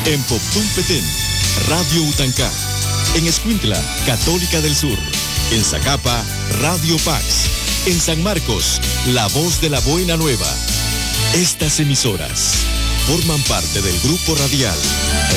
En Poptún Petén, Radio Utancá. En Escuintla, Católica del Sur. En Zacapa, Radio Pax. En San Marcos, La Voz de la Buena Nueva. Estas emisoras forman parte del Grupo Radial